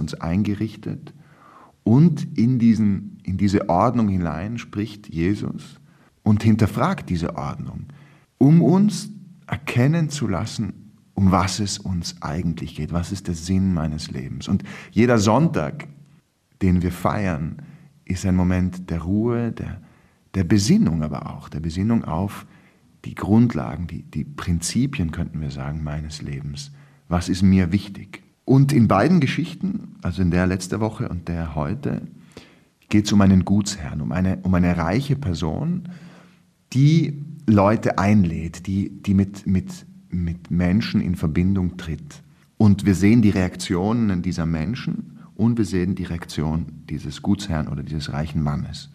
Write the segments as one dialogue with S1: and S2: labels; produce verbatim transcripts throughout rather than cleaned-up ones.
S1: uns eingerichtet und in, diesen, in diese Ordnung hinein spricht Jesus und hinterfragt diese Ordnung, um uns erkennen zu lassen, um was es uns eigentlich geht, was ist der Sinn meines Lebens. Und jeder Sonntag, den wir feiern, ist ein Moment der Ruhe, der, der Besinnung aber auch, der Besinnung auf die Grundlagen, die, die Prinzipien, könnten wir sagen, meines Lebens. Was ist mir wichtig? Und in beiden Geschichten, also in der letzte Woche und der heute, geht es um einen Gutsherrn, um eine, um eine reiche Person, die Leute einlädt, die, die mit, mit, mit Menschen in Verbindung tritt. Und wir sehen die Reaktionen dieser Menschen und wir sehen die Reaktion dieses Gutsherrn oder dieses reichen Mannes.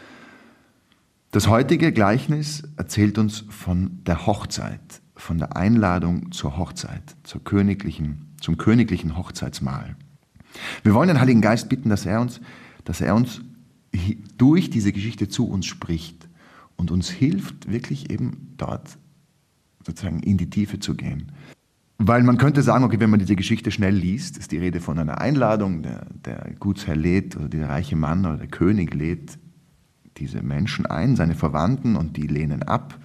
S1: Das heutige Gleichnis erzählt uns von der Hochzeit, von der Einladung zur Hochzeit, zur königlichen, zum königlichen Hochzeitsmahl. Wir wollen den Heiligen Geist bitten, dass er uns, dass er uns durch diese Geschichte zu uns spricht und uns hilft, wirklich eben dort sozusagen in die Tiefe zu gehen. Weil man könnte sagen, okay, wenn man diese Geschichte schnell liest, ist die Rede von einer Einladung, der, der Gutsherr lädt oder der reiche Mann oder der König lädt diese Menschen ein, seine Verwandten, und die lehnen ab.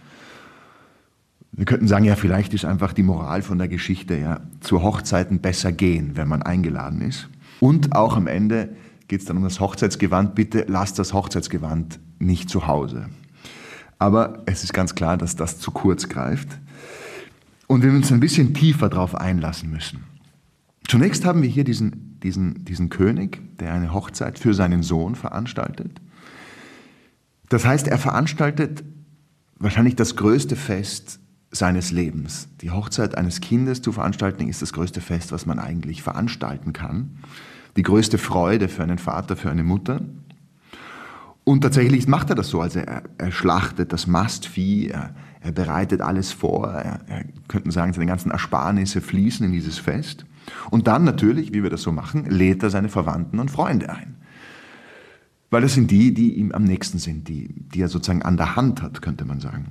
S1: Wir könnten sagen, ja, vielleicht ist einfach die Moral von der Geschichte, ja, zu Hochzeiten besser gehen, wenn man eingeladen ist. Und auch am Ende geht es dann um das Hochzeitsgewand. Bitte lasst das Hochzeitsgewand nicht zu Hause. Aber es ist ganz klar, dass das zu kurz greift. Und wir uns ein bisschen tiefer darauf einlassen müssen. Zunächst haben wir hier diesen, diesen, diesen König, der eine Hochzeit für seinen Sohn veranstaltet. Das heißt, er veranstaltet wahrscheinlich das größte Fest seines Lebens. Die Hochzeit eines Kindes zu veranstalten, ist das größte Fest, was man eigentlich veranstalten kann. Die größte Freude für einen Vater, für eine Mutter. Und tatsächlich macht er das so. Also er, er schlachtet das Mastvieh, er, er bereitet alles vor. Er, er könnten sagen, seine ganzen Ersparnisse fließen in dieses Fest. Und dann natürlich, wie wir das so machen, lädt er seine Verwandten und Freunde ein. Weil das sind die, die ihm am nächsten sind, die, die er sozusagen an der Hand hat, könnte man sagen.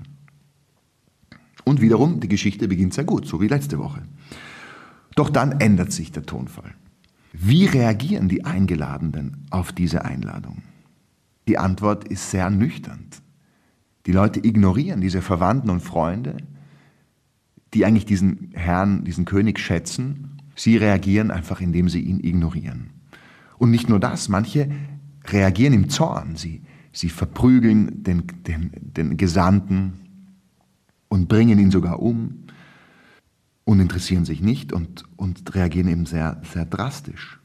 S1: Und wiederum, die Geschichte beginnt sehr gut, so wie letzte Woche. Doch dann ändert sich der Tonfall. Wie reagieren die Eingeladenen auf diese Einladung? Die Antwort ist sehr ernüchternd. Die Leute ignorieren diese Verwandten und Freunde, die eigentlich diesen Herrn, diesen König schätzen. Sie reagieren einfach, indem sie ihn ignorieren. Und nicht nur das, manche reagieren im Zorn. Sie, sie verprügeln den, den, den Gesandten und bringen ihn sogar um und interessieren sich nicht und, und reagieren eben sehr, sehr drastisch.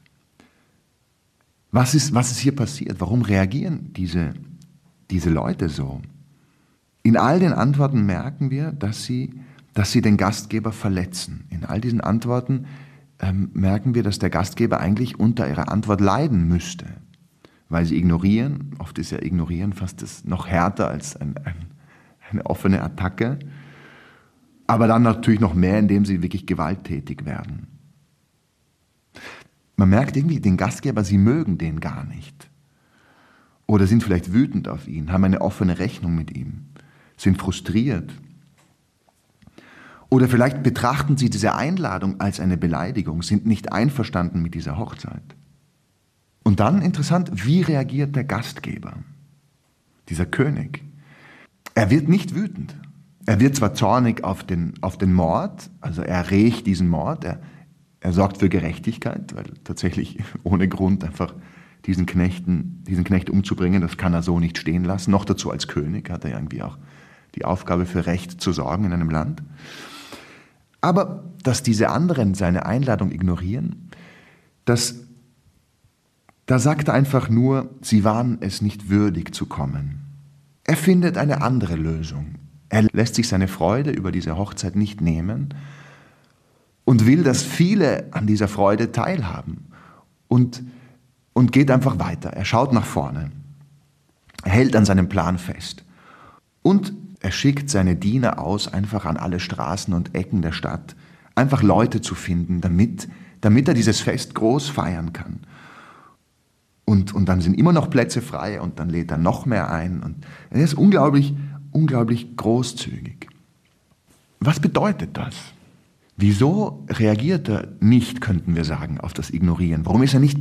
S1: Was ist, was ist hier passiert? Warum reagieren diese, diese Leute so? In all den Antworten merken wir, dass sie, dass sie den Gastgeber verletzen. In all diesen Antworten ähm, merken wir, dass der Gastgeber eigentlich unter ihrer Antwort leiden müsste. Weil sie ignorieren, oft ist ja Ignorieren fast das noch härter als ein, ein, eine offene Attacke, aber dann natürlich noch mehr, indem sie wirklich gewalttätig werden. Man merkt irgendwie, den Gastgeber, sie mögen den gar nicht. Oder sind vielleicht wütend auf ihn, haben eine offene Rechnung mit ihm, sind frustriert. Oder vielleicht betrachten sie diese Einladung als eine Beleidigung, sind nicht einverstanden mit dieser Hochzeit. Und dann, interessant, wie reagiert der Gastgeber, dieser König? Er wird nicht wütend. Er wird zwar zornig auf den, auf den Mord, also er rächt diesen Mord, er, er sorgt für Gerechtigkeit, weil tatsächlich ohne Grund einfach diesen, Knechten, diesen Knecht umzubringen, das kann er so nicht stehen lassen. Noch dazu als König hat er irgendwie auch die Aufgabe, für Recht zu sorgen in einem Land. Aber dass diese anderen seine Einladung ignorieren, das Da sagt er einfach nur, sie waren es nicht würdig zu kommen. Er findet eine andere Lösung. Er lässt sich seine Freude über diese Hochzeit nicht nehmen und will, dass viele an dieser Freude teilhaben und, und geht einfach weiter. Er schaut nach vorne. Er hält an seinem Plan fest. Und er schickt seine Diener aus, einfach an alle Straßen und Ecken der Stadt, einfach Leute zu finden, damit, damit er dieses Fest groß feiern kann. Und, und dann sind immer noch Plätze frei und dann lädt er noch mehr ein. Und er ist unglaublich, unglaublich großzügig. Was bedeutet das? Wieso reagiert er nicht, könnten wir sagen, auf das Ignorieren? Warum ist er nicht